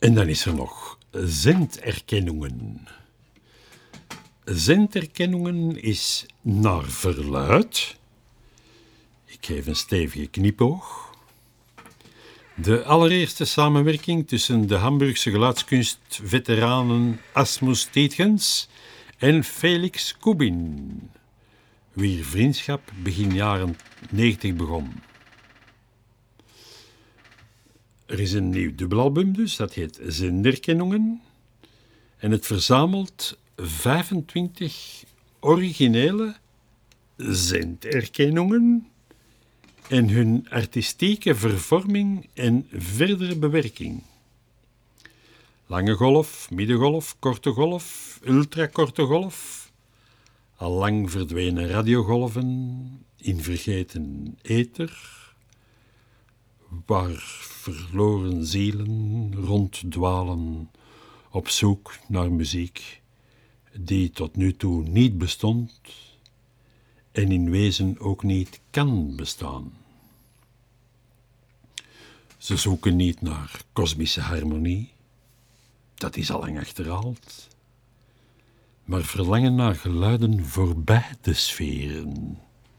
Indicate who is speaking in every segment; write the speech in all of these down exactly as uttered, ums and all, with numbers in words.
Speaker 1: En dan is er nog zenderkennungen. Zenderkennungen is naar verluidt, ik geef een stevige knipoog, de allereerste samenwerking tussen de Hamburgse geluidskunstveteranen Asmus Tietgens en Felix Kubin, wier vriendschap begin jaren negentig begon. Er is een nieuw dubbelalbum dus, dat heet Zenderkennungen. En het verzamelt vijfentwintig originele zenderkennungen en hun artistieke vervorming en verdere bewerking. Lange golf, middengolf, korte golf, ultrakorte golf, al lang verdwenen radiogolven in vergeten ether, waar verloren zielen ronddwalen op zoek naar muziek die tot nu toe niet bestond en in wezen ook niet kan bestaan. Ze zoeken niet naar kosmische harmonie, dat is al lang achterhaald, maar verlangen naar geluiden voorbij de sferen.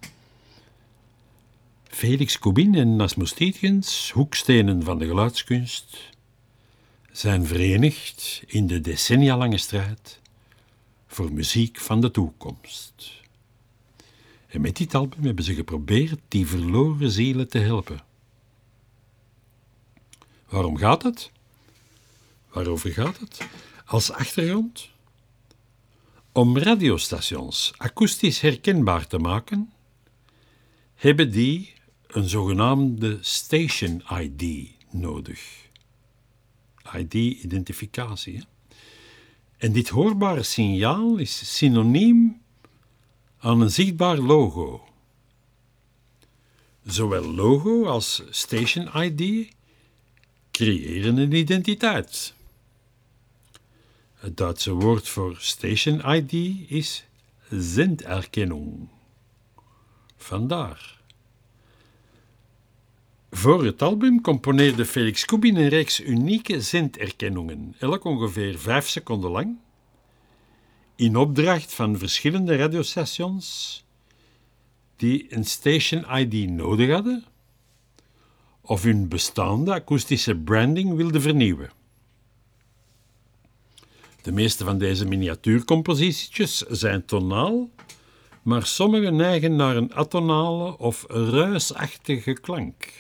Speaker 1: Felix Kubin en Asmus Tietgens, hoekstenen van de geluidskunst, zijn verenigd in de decennialange strijd voor muziek van de toekomst. En met dit album hebben ze geprobeerd die verloren zielen te helpen. Waarom gaat het? Waarover gaat het? Als achtergrond? Om radiostations akoestisch herkenbaar te maken, hebben die een zogenaamde Station I D nodig. I D-identificatie. En dit hoorbare signaal is synoniem aan een zichtbaar logo. Zowel logo als Station I D creëren een identiteit. Het Duitse woord voor Station I D is Zenderkennung. Vandaar. Voor het album componeerde Felix Kubin een reeks unieke zenderkennungen, elk ongeveer vijf seconden lang, in opdracht van verschillende radiostations die een Station I D nodig hadden of hun bestaande akoestische branding wilden vernieuwen. De meeste van deze miniatuurcomposities zijn tonaal, maar sommige neigen naar een atonale of ruisachtige klank.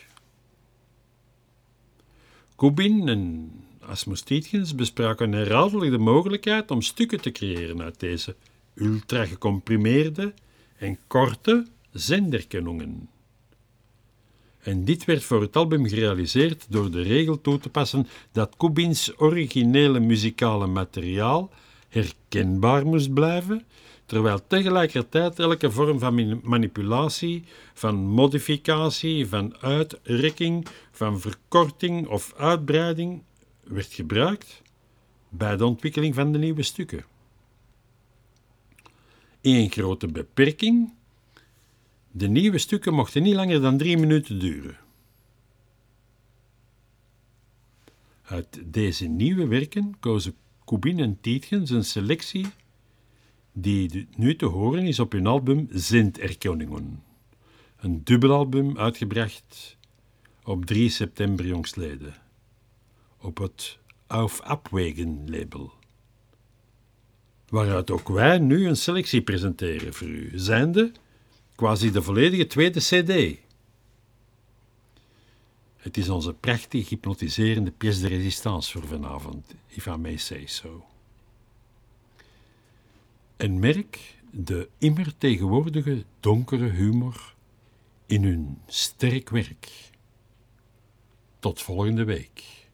Speaker 1: Kubin en Asmus Tietgens bespraken herhaaldelijk de mogelijkheid om stukken te creëren uit deze ultra-gecomprimeerde en korte zenderkennungen. En dit werd voor het album gerealiseerd door de regel toe te passen dat Kubins originele muzikale materiaal herkenbaar moest blijven, terwijl tegelijkertijd elke vorm van manipulatie, van modificatie, van uitrekking, van verkorting of uitbreiding werd gebruikt bij de ontwikkeling van de nieuwe stukken. Eén grote beperking: de nieuwe stukken mochten niet langer dan drie minuten duren. Uit deze nieuwe werken kozen Kubin en Tietgens een selectie die nu te horen is op hun album Zenderkennungen, een dubbelalbum uitgebracht op drie september jongstleden, op het Auf Abwägen label, waaruit ook wij nu een selectie presenteren voor u, zijnde quasi de volledige tweede cd. Het is onze prachtig hypnotiserende pièce de résistance voor vanavond, if I may say so. En merk de immer tegenwoordige donkere humor in hun sterk werk. Tot volgende week.